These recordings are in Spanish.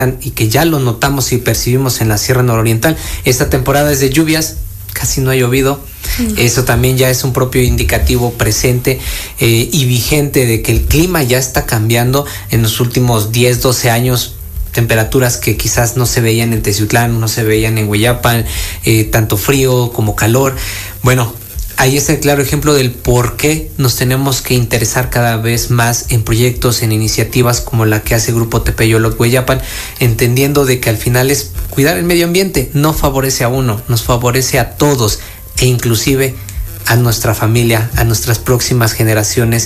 y que ya lo notamos y percibimos en la Sierra Nororiental. Esta temporada es de lluvias, casi no ha llovido. Eso también ya es un propio indicativo presente y vigente de que el clima ya está cambiando en los últimos 10, 12 años. Temperaturas que quizás no se veían en Teciutlán, no se veían en Hueyapan, tanto frío como calor. Bueno, ahí es el claro ejemplo del por qué nos tenemos que interesar cada vez más en proyectos, en iniciativas como la que hace Grupo Tepeyolotl Hueyapan, entendiendo de que al final es cuidar el medio ambiente, no favorece a uno, nos favorece a todos e inclusive a nuestra familia, a nuestras próximas generaciones.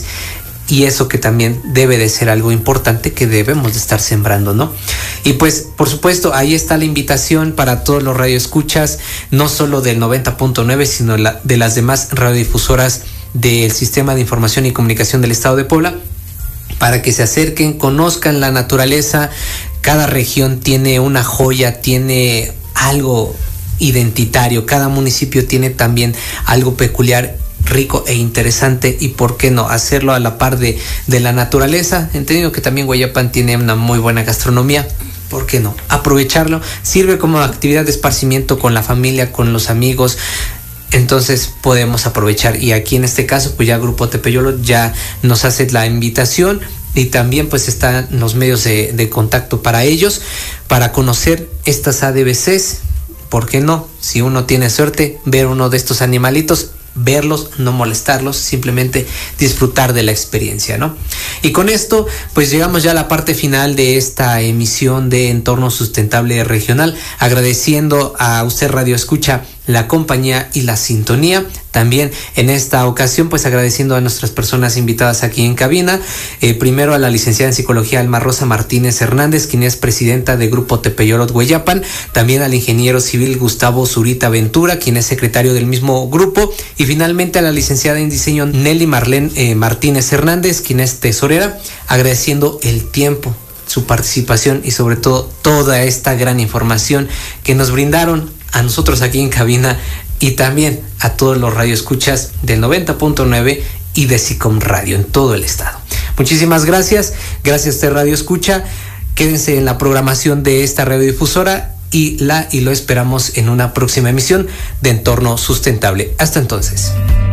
Y eso que también debe de ser algo importante que debemos de estar sembrando, ¿no? Y pues, por supuesto, ahí está la invitación para todos los radioescuchas, no solo del 90.9, sino de las demás radiodifusoras del Sistema de Información y Comunicación del Estado de Puebla, para que se acerquen, conozcan la naturaleza. Cada región tiene una joya, tiene algo identitario, cada municipio tiene también algo peculiar, rico e interesante, y por qué no hacerlo a la par de la naturaleza, entendiendo que también Hueyapan tiene una muy buena gastronomía. ¿Por qué no? Aprovecharlo, sirve como actividad de esparcimiento con la familia, con los amigos, entonces podemos aprovechar. Y aquí en este caso, pues ya Grupo Tepeyolotl ya nos hace la invitación y también pues están los medios de contacto para ellos, para conocer estas ADVCs. ¿Por qué no? Si uno tiene suerte, ver uno de estos animalitos, verlos, no molestarlos, simplemente disfrutar de la experiencia, ¿no? Y con esto, pues llegamos ya a la parte final de esta emisión de Entorno Sustentable Regional, agradeciendo a usted Radio Escucha la compañía y la sintonía. También en esta ocasión, pues agradeciendo a nuestras personas invitadas aquí en cabina, primero a la licenciada en Psicología Alma Rosa Martínez Hernández, quien es presidenta de Grupo Tepeyolotl Hueyapan, también al ingeniero civil Gustavo Zurita Ventura, quien es secretario del mismo grupo, y finalmente a la licenciada en diseño Nelly Marlene Martínez Hernández, quien es tesorera, agradeciendo el tiempo, su participación y sobre todo toda esta gran información que nos brindaron a nosotros aquí en cabina y también a todos los radioescuchas del 90.9 y de SICOM Radio en todo el estado. Muchísimas gracias, gracias a Radio Escucha, quédense en la programación de esta radiodifusora y lo esperamos en una próxima emisión de Entorno Sustentable. Hasta entonces.